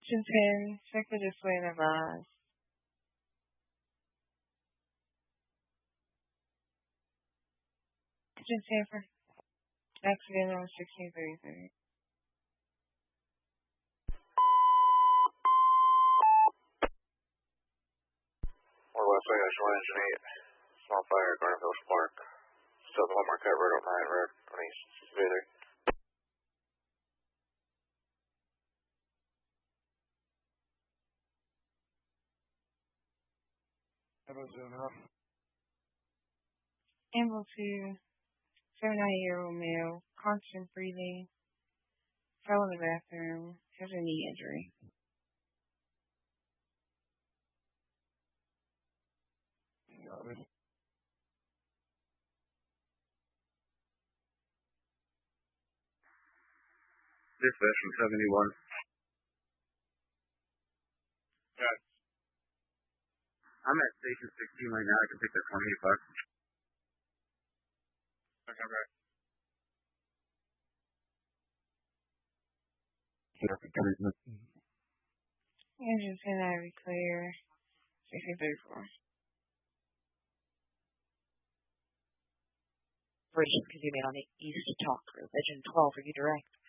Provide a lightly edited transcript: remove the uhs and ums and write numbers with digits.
Engine 10, check the display and advise. Engine 10 for accident on 1633. West Vegas, Engine 8. Small fire, Garnville Spark. Still the Walmart cut road on 9 road on East Bailey. Amble 2, 79-year-old male, constant breathing, fell in the bathroom, has a knee injury. Got it. Dispatch from 71. Got it. I'm at station 16 right now. I can pick the 28 bucks. Okay, back. Engine 10, I be clear, 1634. Operations continuing on the East Talk Group. Engine 12, are you direct?